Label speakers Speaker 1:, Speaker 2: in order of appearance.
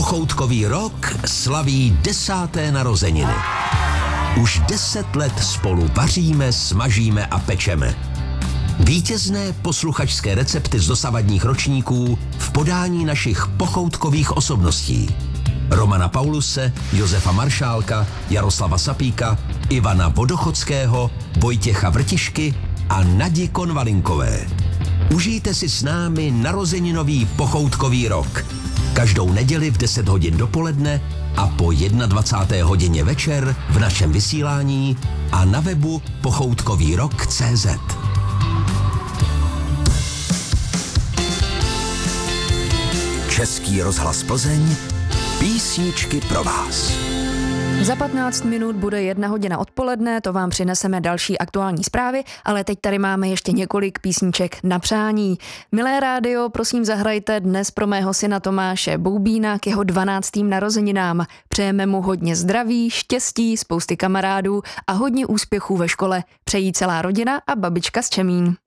Speaker 1: Pochoutkový rok slaví 10. narozeniny. Už 10 let spolu vaříme, smažíme a pečeme. Vítězné posluchačské recepty z dosavadních ročníků v podání našich pochoutkových osobností. Romana Pauluse, Josefa Maršálka, Jaroslava Sapíka, Ivana Vodochodského, Vojtěcha Vrtišky a Nadi Konvalinkové. Užijte si s námi narozeninový pochoutkový rok. Každou neděli v 10 hodin dopoledne a po 21. hodině večer v našem vysílání a na webu pochoutkovýrok.cz. Český rozhlas Plzeň, písničky pro vás.
Speaker 2: Za 15 minut bude 1 hodina odpoledne, to vám přineseme další aktuální zprávy, ale teď tady máme ještě několik písniček na přání. Milé rádio, prosím zahrajte dnes pro mého syna Tomáše Boubína k jeho 12. narozeninám. Přejeme mu hodně zdraví, štěstí, spousty kamarádů a hodně úspěchů ve škole. Přejí celá rodina a babička z Čemín.